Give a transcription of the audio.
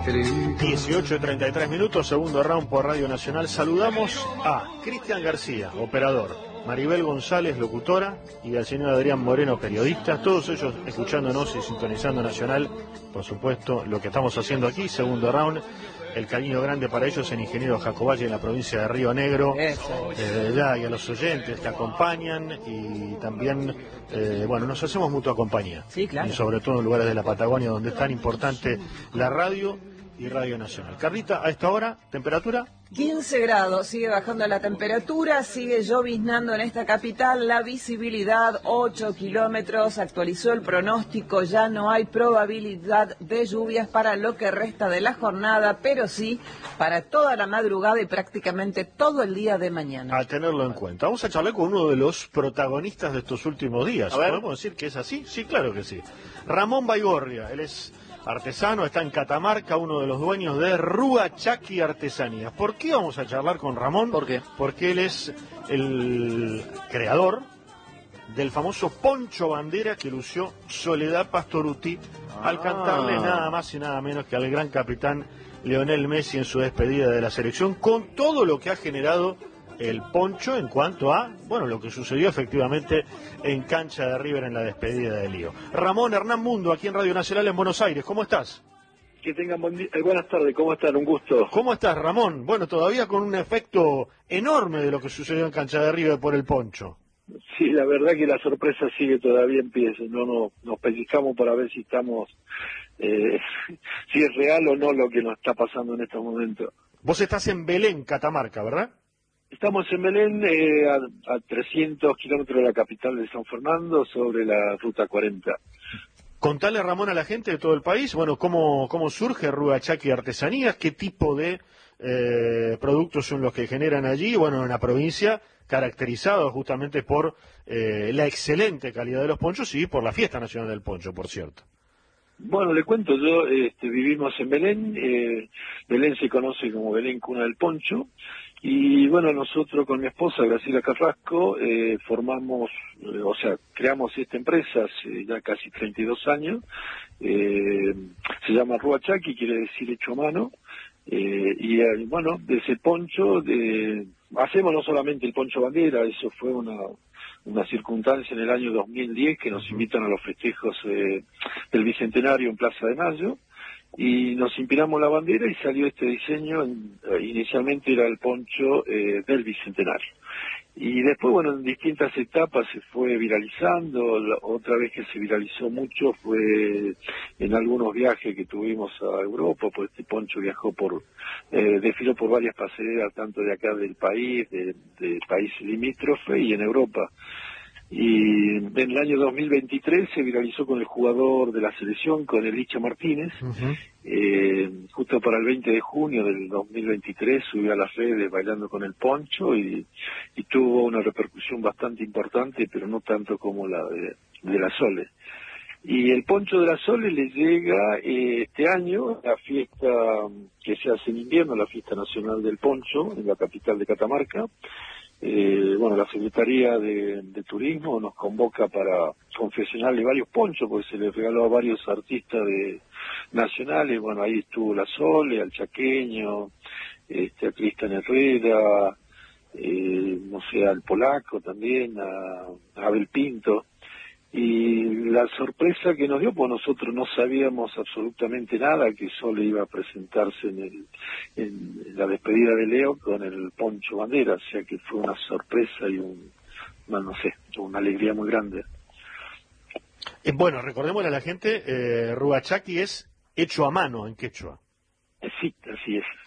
18:33, segundo round por Radio Nacional. Saludamos a Cristian García, operador, Maribel González, locutora, y al señor Adrián Moreno, periodista, todos ellos escuchándonos y sintonizando Nacional, por supuesto, lo que estamos haciendo aquí, segundo round. El cariño grande para ellos, el ingeniero Jacoballe en la provincia de Río Negro, desde allá, y a los oyentes que acompañan, y también, nos hacemos mutua compañía. Sí, claro. Y sobre todo en lugares de la Patagonia donde es tan importante la radio y Radio Nacional. Carlita, a esta hora, ¿temperatura? 15 grados, sigue bajando la temperatura, sigue lloviznando en esta capital, la visibilidad 8 kilómetros, actualizó el pronóstico, ya no hay probabilidad de lluvias para lo que resta de la jornada, pero sí para toda la madrugada y prácticamente todo el día de mañana. A tenerlo en cuenta. Vamos a charlar con uno de los protagonistas de estos últimos días. ¿Podemos decir que es así? Sí, claro que sí. Ramón Baigorria, él es artesano, está en Catamarca, uno de los dueños de Rúa Chaki Artesanías. ¿Por qué vamos a charlar con Ramón? ¿Por qué? Porque él es el creador del famoso poncho bandera que lució Soledad Pastorutti al cantarle nada más y nada menos que al gran capitán Lionel Messi en su despedida de la selección, con todo lo que ha generado el poncho en cuanto a, lo que sucedió efectivamente en cancha de River en la despedida de Lío. Ramón, Hernán Mundo, aquí en Radio Nacional en Buenos Aires, ¿cómo estás? Que tengan buenas tardes, ¿cómo están? Un gusto. ¿Cómo estás, Ramón? Bueno, todavía con un efecto enorme de lo que sucedió en cancha de River por el poncho. Sí, la verdad que la sorpresa sigue todavía en pie, nos pellizcamos para ver si estamos, si es real o no lo que nos está pasando en estos momentos. Vos estás en Belén, Catamarca, ¿verdad? Estamos en Belén, a 300 kilómetros de la capital de San Fernando, sobre la Ruta 40. Contale, Ramón, a la gente de todo el país, cómo surge Rúa Chaki Artesanías, qué tipo de productos son los que generan allí, en la provincia, caracterizado justamente por la excelente calidad de los ponchos y por la Fiesta Nacional del Poncho, por cierto. Bueno, le cuento, vivimos en Belén, Belén se conoce como Belén Cuna del Poncho, y nosotros con mi esposa, Graciela Carrasco, creamos esta empresa hace ya casi 32 años, se llama Rúa Chaki, quiere decir hecho a mano, de ese poncho, hacemos no solamente el poncho bandera, eso fue una circunstancia en el año 2010 que nos invitan a los festejos del Bicentenario en Plaza de Mayo, y nos inspiramos la bandera y salió este diseño. Inicialmente era el poncho del Bicentenario, y después en distintas etapas se fue viralizando. Otra vez que se viralizó mucho fue en algunos viajes que tuvimos a Europa, pues este poncho desfiló por varias pasarelas, tanto de acá del país, de países limítrofes, y en Europa. Y en el año 2023 se viralizó con el jugador de la selección, con el Licha Martínez. Justo para el 20 de junio del 2023 subió a las redes bailando con el poncho, y tuvo una repercusión bastante importante, pero no tanto como la de la Sole. Y el poncho de la Sole le llega este año, la fiesta que se hace en invierno, la Fiesta Nacional del Poncho, en la capital de Catamarca. La Secretaría de Turismo nos convoca para confeccionarle varios ponchos, porque se les regaló a varios artistas nacionales. Ahí estuvo la Sole, al Chaqueño, a Cristian Herrera, al Polaco también, a Abel Pinto. Y la sorpresa que nos dio, pues nosotros no sabíamos absolutamente nada que Sole iba a presentarse en la despedida de Leo con el poncho bandera, o sea que fue una sorpresa y una alegría muy grande. Recordémosle a la gente, Rúa Chaki es hecho a mano en quechua. Sí, así es.